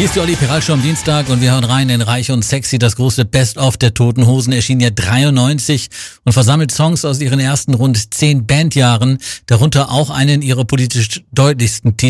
Hier ist die Olli Peral Show am Dienstag und wir hören rein in Reich und Sexy. Das große Best-of der Toten Hosen erschien ja 93 und versammelt Songs aus ihren ersten rund 10 Bandjahren, darunter auch einen ihrer politisch deutlichsten Titel.